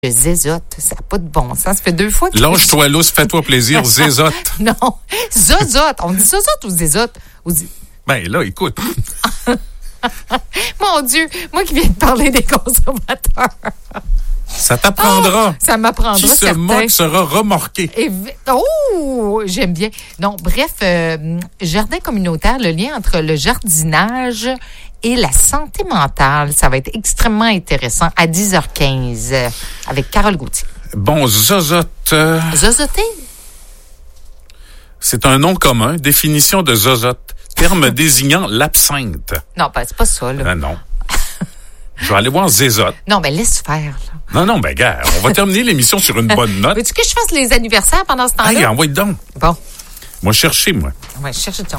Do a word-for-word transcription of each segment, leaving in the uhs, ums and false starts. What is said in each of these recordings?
Zézote, ça n'a pas de bon sens. Ça fait deux fois que... Lâche-toi lousse, fais-toi plaisir, zézote. Non, zozote. On dit zozote ou zézote? Ou zi... Ben là, écoute. Mon Dieu, moi qui viens de parler des conservateurs. Ça t'apprendra. Oh, ça m'apprendra. Qui se certain. moque sera remorqué. Et... Oh, j'aime bien. Non, bref, euh, jardin communautaire, le lien entre le jardinage et la santé mentale, ça va être extrêmement intéressant à dix heures quinze avec Carole Gauthier. Bon, zozote. Euh, Zozoter? C'est un nom commun. Définition de zozote. Terme désignant l'absinthe. Non, ben, c'est pas ça, là. Ben non. Je vais aller voir zézote. Non, ben laisse faire, là. Non, non, ben gars, on va terminer l'émission sur une bonne note. Veux-tu que je fasse les anniversaires pendant ce temps-là? Hey, envoie donc. Bon. Moi, chercher, moi. Ouais, cherche ton.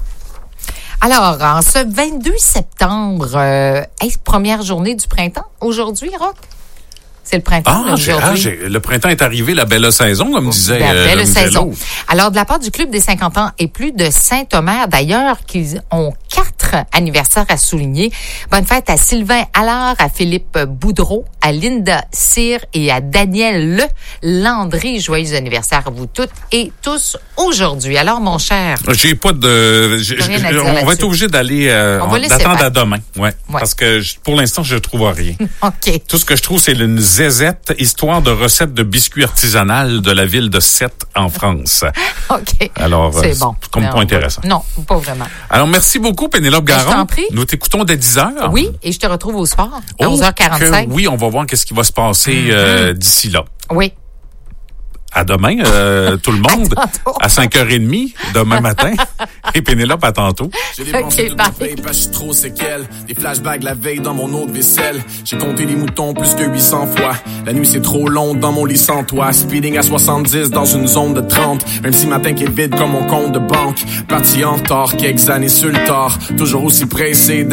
Alors, en ce vingt-deux septembre, euh, hey, première journée du printemps, aujourd'hui, Rock? C'est le printemps, Ah, là, j'ai, aujourd'hui. ah j'ai, le printemps est arrivé, la belle saison, comme disait La belle euh, saison. Angelo. Alors, de la part du Club des cinquante ans et plus de Saint-Omer, d'ailleurs, qu'ils ont quatre anniversaires à souligner. Bonne fête à Sylvain Allard, à Philippe Boudreau, à Linda Cyr et à Daniel Le Landry. Joyeux anniversaire à vous toutes et tous aujourd'hui. Alors, mon cher. J'ai pas de... j'ai- Rien à j'ai- dire on va là-dessus. être obligé d'aller... Euh, On va laisser d'attendre faire. à demain. Ouais. Ouais. Parce que je- pour l'instant, je trouve rien. OK. Tout ce que je trouve, c'est une zézette, histoire de recette de biscuits artisanales de la ville de Sète, en France. OK. Alors, euh, c'est bon. c'est comme Non, pas intéressant. Non, pas vraiment. Alors, merci beaucoup, Pénélope Ben, je Garon. t'en prie. Nous t'écoutons dès dix heures. Oui, et je te retrouve au soir, à Oh, onze heures quarante-cinq. que oui, on va voir qu'est-ce qui va se passer euh, d'ici là. Oui. À demain, euh, tout le monde. À tantôt. À cinq heures trente, demain matin. Et Pénélope, à tantôt. J'ai Ok, dépensé toute bye. ma paye parce que je suis trop séquelle. Des flashbacks la veille dans mon eau de vaisselle. J'ai compté les moutons plus que huit cents fois. La nuit c'est trop long dans mon lit sans toi. Speeding à soixante-dix dans une zone de trente. Un petit matin qui est vide comme mon compte de banque. Parti en retard, quelques années sur le tard. Toujours aussi pressé